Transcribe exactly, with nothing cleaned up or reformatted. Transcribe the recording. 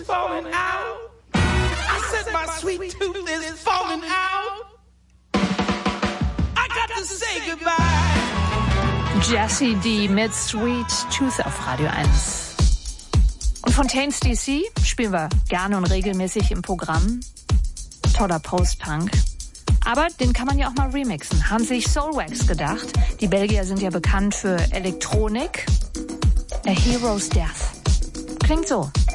Falling out. I said my sweet tooth is falling out. I got to say goodbye. Jessie D mit Sweet Tooth auf Radio eins. Und Fontaines D C spielen wir gerne und regelmäßig im Programm. Toller Post-Punk. Aber den kann man ja auch mal remixen. Haben sich Soulwax gedacht. Die Belgier sind ja bekannt für Elektronik. A Hero's Death. Klingt so.